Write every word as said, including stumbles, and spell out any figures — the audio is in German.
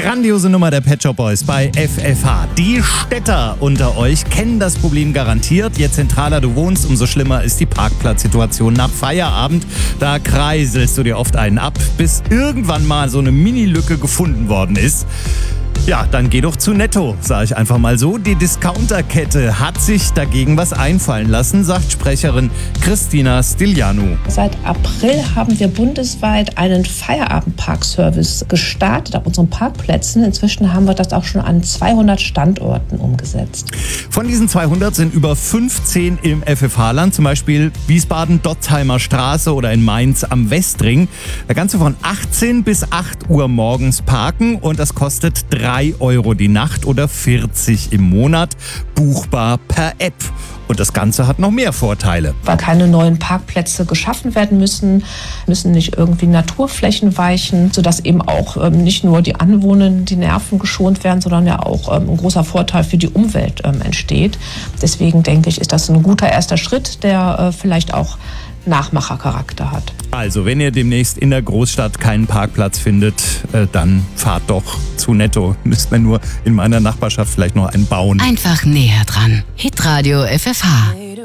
Grandiose Nummer der Pet Shop Boys bei F F H. Die Städter unter euch kennen das Problem garantiert. Je zentraler du wohnst, umso schlimmer ist die Parkplatzsituation nach Feierabend. Da kreiselst du dir oft einen ab, bis irgendwann mal so eine Mini-Lücke gefunden worden ist. Ja, dann geh doch zu Netto, sage ich einfach mal so. Die Discounterkette hat sich dagegen was einfallen lassen, sagt Sprecherin Christina Stilianu. Seit April haben wir bundesweit einen Feierabendparkservice gestartet auf unseren Parkplätzen. Inzwischen haben wir das auch schon an zweihundert Standorten umgesetzt. Von diesen zweihundert sind über fünfzehn im F F H-Land, zum Beispiel Wiesbaden-Dotzheimer Straße oder in Mainz am Westring. Da kannst du von achtzehn bis acht Uhr morgens parken und das kostet drei Euro die Nacht oder vierzig im Monat, buchbar per App. Und das Ganze hat noch mehr Vorteile. Weil keine neuen Parkplätze geschaffen werden müssen, müssen nicht irgendwie Naturflächen weichen, sodass eben auch ähm, nicht nur die Anwohner die Nerven geschont werden, sondern ja auch ähm, ein großer Vorteil für die Umwelt ähm, entsteht. Deswegen denke ich, ist das ein guter erster Schritt, der äh, vielleicht auch Nachmachercharakter hat. Also, wenn ihr demnächst in der Großstadt keinen Parkplatz findet, äh, dann fahrt doch zu Netto. Müsst mir nur in meiner Nachbarschaft vielleicht noch einen bauen. Einfach näher dran. Hitradio F F H.